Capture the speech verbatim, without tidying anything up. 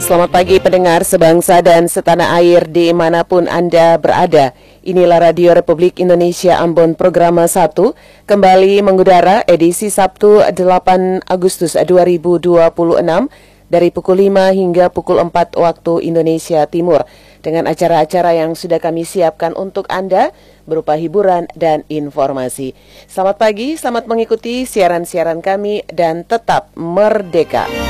Selamat pagi pendengar sebangsa dan setanah air dimanapun Anda berada. Inilah Radio Republik Indonesia Ambon Programa satu kembali mengudara edisi Sabtu delapan Agustus dua ribu dua puluh enam dari pukul lima hingga pukul empat waktu Indonesia Timur dengan acara-acara yang sudah kami siapkan untuk Anda berupa hiburan dan informasi. Selamat pagi, selamat mengikuti siaran-siaran kami dan tetap merdeka.